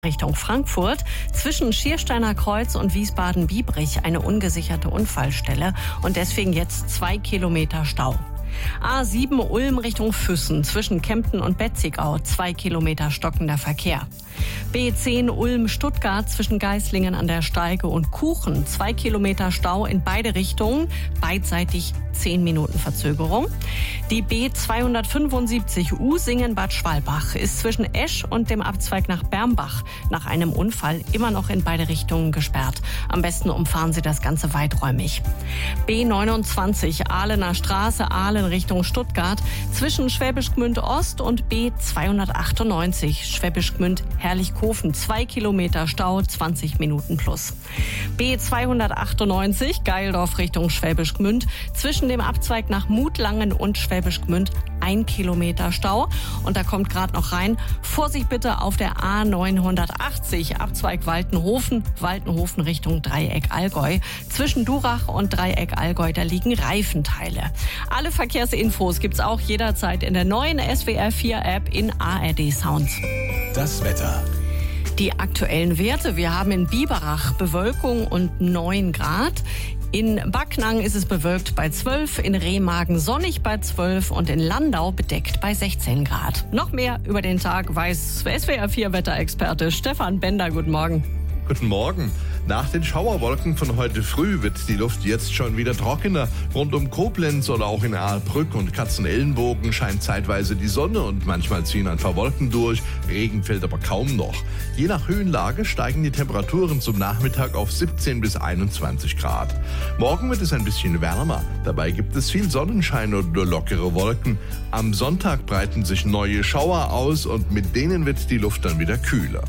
Richtung Frankfurt. Zwischen Schiersteiner Kreuz und Wiesbaden-Biebrich eine ungesicherte Unfallstelle und deswegen jetzt 2 Kilometer Stau. A7 Ulm Richtung Füssen zwischen Kempten und Betzigau 2 Kilometer stockender Verkehr. B10 Ulm Stuttgart zwischen Geislingen an der Steige und Kuchen 2 Kilometer Stau in beide Richtungen, beidseitig 10 Minuten Verzögerung. Die B275 Usingen Bad Schwalbach ist zwischen Esch und dem Abzweig nach Bermbach nach einem Unfall immer noch in beide Richtungen gesperrt. Am besten umfahren Sie das Ganze weiträumig. B29 Ahlener Straße Ahlen Richtung Stuttgart zwischen Schwäbisch Gmünd Ost und B298 Schwäbisch Gmünd Herrlichkofen 2 Kilometer Stau, 20 Minuten plus. B298 Geildorf Richtung Schwäbisch Gmünd zwischen dem Abzweig nach Mutlangen und Schwäbisch Gmünd 1 Kilometer Stau. Und da kommt gerade noch rein, Vorsicht bitte auf der A980 Abzweig Waltenhofen Richtung Dreieck Allgäu. Zwischen Durach und Dreieck Allgäu, da liegen Reifenteile. Alle Verkehrsinfos gibt's auch jederzeit in der neuen SWR 4 App in ARD Sounds. Das Wetter. Die aktuellen Werte. Wir haben in Biberach Bewölkung und 9 Grad. In Backnang ist es bewölkt bei 12, in Remagen sonnig bei 12 und in Landau bedeckt bei 16 Grad. Noch mehr über den Tag weiß SWR 4 Wetterexperte Stefan Bender. Guten Morgen. Guten Morgen. Nach den Schauerwolken von heute früh wird die Luft jetzt schon wieder trockener. Rund um Koblenz oder auch in Ahrbrück und Katzenelnbogen scheint zeitweise die Sonne und manchmal ziehen ein paar Wolken durch. Regen fällt aber kaum noch. Je nach Höhenlage steigen die Temperaturen zum Nachmittag auf 17 bis 21 Grad. Morgen wird es ein bisschen wärmer. Dabei gibt es viel Sonnenschein und nur lockere Wolken. Am Sonntag breiten sich neue Schauer aus und mit denen wird die Luft dann wieder kühler.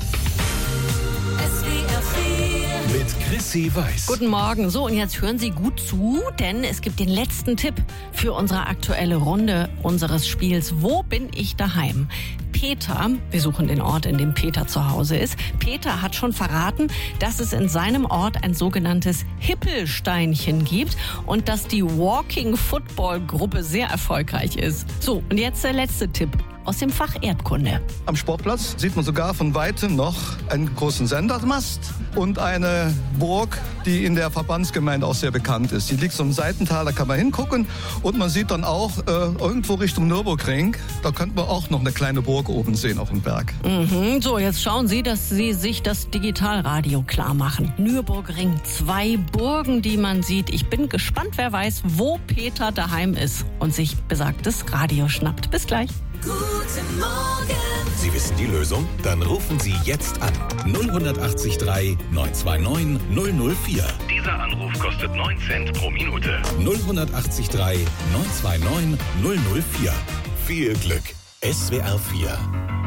Mit Chrissy Weiß. Guten Morgen. So, und jetzt hören Sie gut zu, denn es gibt den letzten Tipp für unsere aktuelle Runde unseres Spiels. Wo bin ich daheim? Peter, wir suchen den Ort, in dem Peter zu Hause ist. Peter hat schon verraten, dass es in seinem Ort ein sogenanntes Hippelsteinchen gibt und dass die Walking Football Gruppe sehr erfolgreich ist. So, und jetzt der letzte Tipp aus dem Fach Erdkunde. Am Sportplatz sieht man sogar von Weitem noch einen großen Sendermast und eine Burg, die in der Verbandsgemeinde auch sehr bekannt ist. Die liegt so im Seitental, da kann man hingucken und man sieht dann auch irgendwo Richtung Nürburgring, da könnte man auch noch eine kleine Burg oben sehen auf dem Berg. So, jetzt schauen Sie, dass Sie sich das Digitalradio klar machen. Nürburgring, 2 Burgen, die man sieht. Ich bin gespannt, wer weiß, wo Peter daheim ist und sich besagtes Radio schnappt. Bis gleich. Guten Morgen. Sie wissen die Lösung? Dann rufen Sie jetzt an. 08039 929 004. Dieser Anruf kostet 9 Cent pro Minute. 08039 929 004. Viel Glück. SWR 4